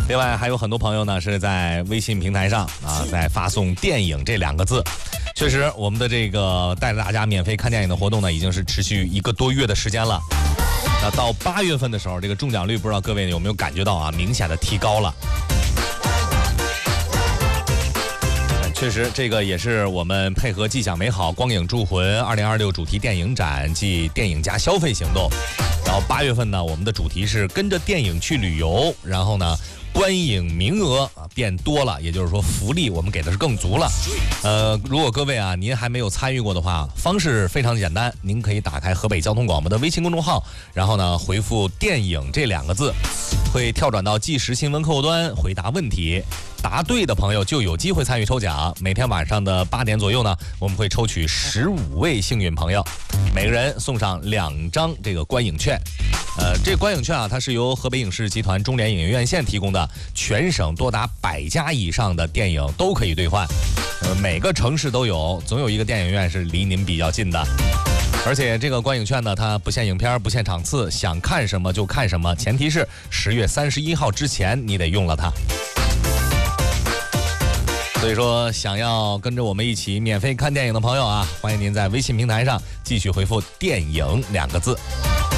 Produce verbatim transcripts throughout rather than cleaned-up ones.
另外还有很多朋友呢是在微信平台上啊，在发送电影这两个字。确实，我们的这个带着大家免费看电影的活动呢，已经是持续一个多月的时间了。那到八月份的时候，这个中奖率不知道各位有没有感觉到啊，明显的提高了。确实，这个也是我们配合既享美好光影铸魂二零二六主题电影展暨电影加消费行动。然后八月份呢，我们的主题是跟着电影去旅游，然后呢，观影名额啊变多了，也就是说福利我们给的是更足了。呃，如果各位啊您还没有参与过的话，方式非常简单，您可以打开河北交通广播的微信公众号，然后呢回复电影这两个字，会跳转到即时新闻客户端回答问题。答对的朋友就有机会参与抽奖。每天晚上的八点左右呢，我们会抽取十五位幸运朋友，每个人送上两张这个观影券。呃，这个观影券啊，它是由河北影视集团中联影业院线提供的，全省多达百家以上的电影都可以兑换。呃，每个城市都有，总有一个电影院是离您比较近的。而且这个观影券呢，它不限影片，不限场次，想看什么就看什么，前提是十月三十一号之前你得用了它。所以说，想要跟着我们一起免费看电影的朋友啊，欢迎您在微信平台上继续回复“电影”两个字。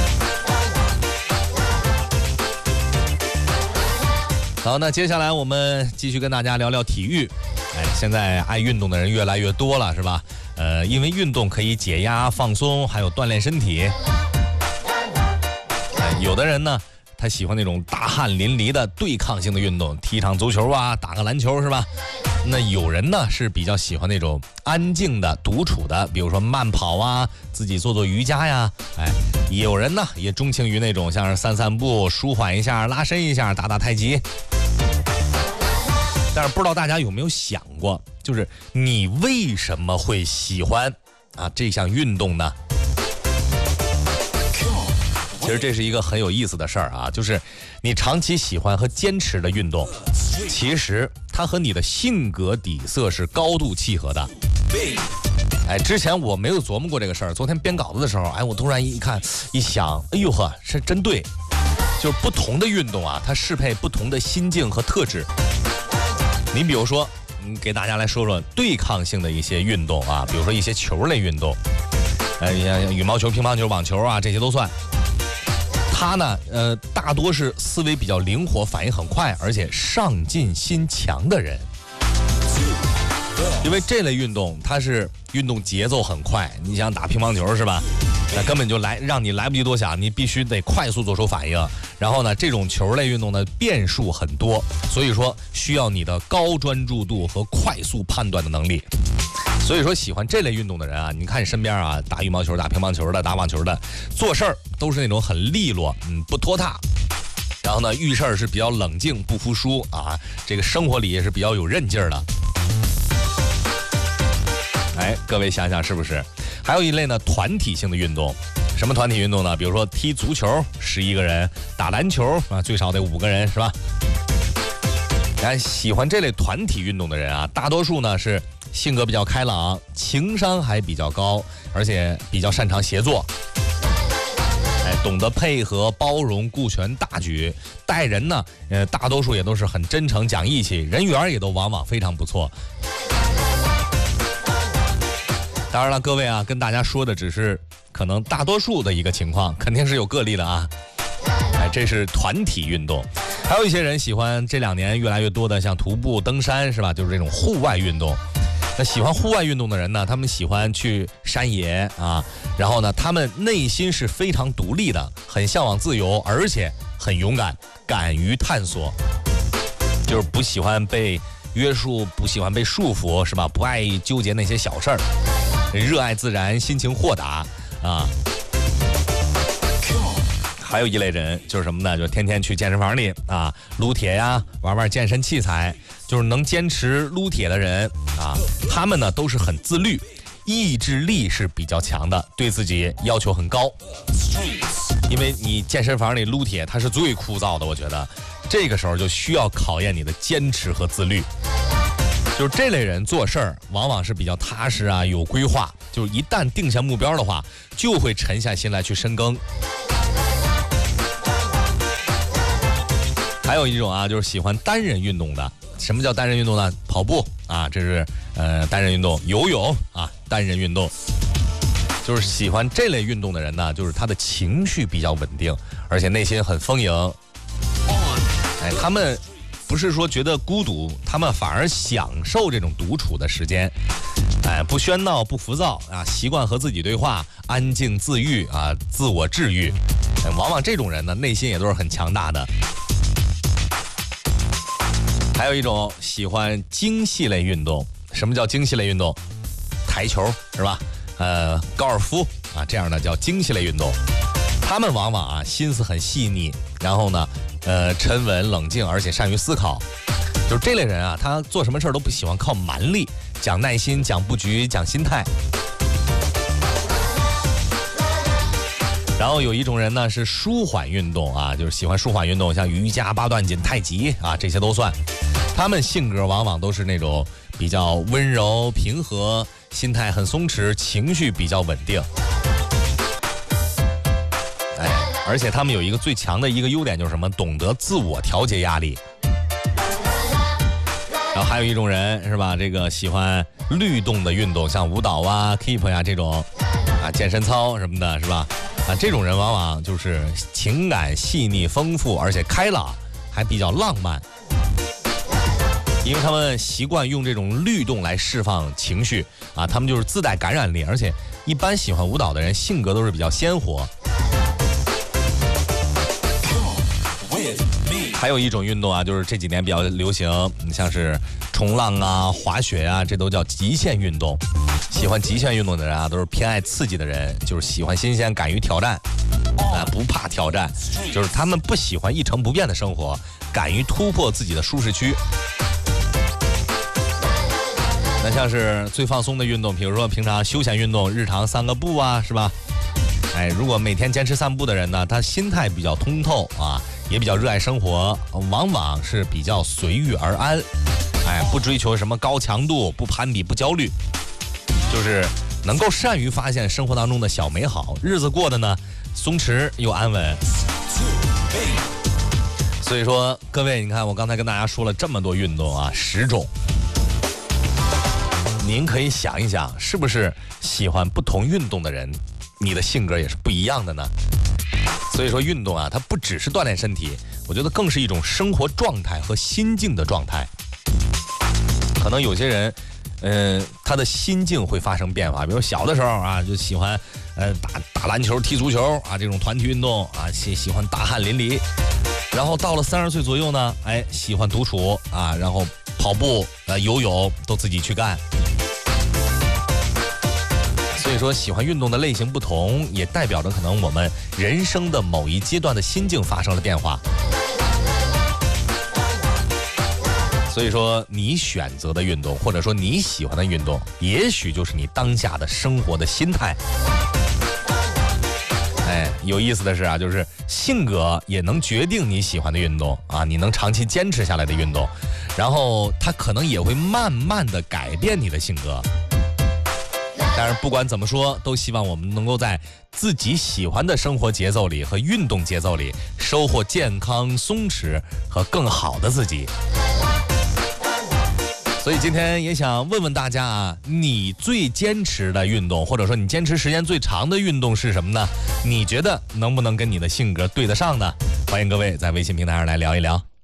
好，那接下来我们继续跟大家聊聊体育。哎，现在爱运动的人越来越多了，是吧？呃，因为运动可以解压、放松，还有锻炼身体。哎，有的人呢，他喜欢那种大汗淋漓的对抗性的运动，踢场足球啊，打个篮球，是吧？那有人呢是比较喜欢那种安静的独处的，比如说慢跑啊，自己做做瑜伽呀。哎，有人呢也钟情于那种像是散散步、舒缓一下、拉伸一下、打打太极。但是不知道大家有没有想过，就是你为什么会喜欢啊这项运动呢？其实这是一个很有意思的事儿啊，就是你长期喜欢和坚持的运动，其实它和你的性格底色是高度契合的。哎，之前我没有琢磨过这个事儿，昨天编稿子的时候，哎，我突然一看一想，哎呦呵，是真对，就是不同的运动啊，它适配不同的心境和特质。你比如说，嗯，给大家来说说对抗性的一些运动啊，比如说一些球类运动，呃，像羽毛球、乒乓球、网球啊，这些都算。他呢，呃，大多是思维比较灵活，反应很快，而且上进心强的人。因为这类运动它是运动节奏很快，你想打乒乓球是吧？那根本就来让你来不及多想，你必须得快速做出反应。然后呢，这种球类运动的变数很多，所以说需要你的高专注度和快速判断的能力。所以说喜欢这类运动的人啊，你看你身边啊，打羽毛球、打乒乓球的、打网球的，做事儿都是那种很利落，嗯，不拖沓。然后呢，遇事儿是比较冷静，不服输啊，这个生活里也是比较有韧劲儿的。哎，各位想想是不是？还有一类呢，团体性的运动。什么团体运动呢？比如说踢足球，十一个人；打篮球啊，最少得五个人，是吧？哎，喜欢这类团体运动的人啊，大多数呢是性格比较开朗，情商还比较高，而且比较擅长协作。哎，懂得配合、包容、顾全大局，待人呢，呃，大多数也都是很真诚、讲义气，人缘也都往往非常不错。当然了，各位啊，跟大家说的只是可能大多数的一个情况，肯定是有个例的啊。哎，这是团体运动。还有一些人喜欢这两年越来越多的像徒步、登山，是吧？就是这种户外运动。那喜欢户外运动的人呢，他们喜欢去山野啊，然后呢，他们内心是非常独立的，很向往自由，而且很勇敢，敢于探索，就是不喜欢被约束，不喜欢被束缚，是吧？不爱纠结那些小事儿，热爱自然，心情豁达啊。还有一类人就是什么呢？就天天去健身房里啊撸铁呀，玩玩健身器材，就是能坚持撸铁的人啊，他们呢都是很自律，意志力是比较强的，对自己要求很高。因为你健身房里撸铁，它是最枯燥的，我觉得这个时候就需要考验你的坚持和自律。就是这类人做事儿往往是比较踏实啊，有规划，就是一旦定下目标的话，就会沉下心来去深耕。 还有一种啊，就是喜欢单人运动的。什么叫单人运动呢？跑步啊，这是呃单人运动；游泳啊，单人运动。就是喜欢这类运动的人呢，就是他的情绪比较稳定，而且内心很丰盈。哎，他们不是说觉得孤独，他们反而享受这种独处的时间。哎，不喧闹，不浮躁啊，习惯和自己对话，安静自愈啊，自我治愈。哎，往往这种人呢，内心也都是很强大的。还有一种喜欢精细类运动。什么叫精细类运动？台球是吧？呃，高尔夫啊，这样的叫精细类运动。他们往往啊心思很细腻，然后呢，呃，沉稳冷静，而且善于思考。就是这类人啊，他做什么事儿都不喜欢靠蛮力，讲耐心，讲布局，讲心态。然后有一种人呢是舒缓运动啊，就是喜欢舒缓运动，像瑜伽、八段锦、太极啊，这些都算。他们性格往往都是那种比较温柔平和，心态很松弛，情绪比较稳定。哎，而且他们有一个最强的一个优点就是什么？懂得自我调节压力。然后还有一种人是吧？这个喜欢律动的运动，像舞蹈啊、keep 呀这种啊，健身操什么的，是吧？啊，这种人往往就是情感细腻丰富，而且开朗，还比较浪漫。因为他们习惯用这种律动来释放情绪啊，他们就是自带感染力，而且一般喜欢舞蹈的人性格都是比较鲜活。还有一种运动啊，就是这几年比较流行，像是冲浪啊、滑雪啊，这都叫极限运动。喜欢极限运动的人啊，都是偏爱刺激的人，就是喜欢新鲜，敢于挑战啊，不怕挑战，就是他们不喜欢一成不变的生活，敢于突破自己的舒适区。那像是最放松的运动，比如说平常休闲运动，日常散个步啊，是吧？哎，如果每天坚持散步的人呢，他心态比较通透啊，也比较热爱生活，往往是比较随遇而安。哎，不追求什么高强度，不攀比，不焦虑，就是能够善于发现生活当中的小美好，日子过得呢松弛又安稳。所以说，各位，你看我刚才跟大家说了这么多运动啊，十种。您可以想一想，是不是喜欢不同运动的人，你的性格也是不一样的呢？所以说运动啊，它不只是锻炼身体，我觉得更是一种生活状态和心境的状态。可能有些人，呃，他的心境会发生变化，比如小的时候啊，就喜欢呃打打篮球、踢足球啊，这种团体运动啊，喜喜欢大汗淋漓。然后到了三十岁左右呢，哎，喜欢独处啊，然后跑步、呃游泳都自己去干。所以说，喜欢运动的类型不同，也代表着可能我们人生的某一阶段的心境发生了变化。所以说，你选择的运动，或者说你喜欢的运动，也许就是你当下的生活的心态。哎，有意思的是啊，就是性格也能决定你喜欢的运动啊，你能长期坚持下来的运动，然后它可能也会慢慢的改变你的性格。但是不管怎么说，都希望我们能够在自己喜欢的生活节奏里和运动节奏里，收获健康、松弛和更好的自己。所以今天也想问问大家啊，你最坚持的运动，或者说你坚持时间最长的运动是什么呢？你觉得能不能跟你的性格对得上呢？欢迎各位在微信平台上来聊一聊。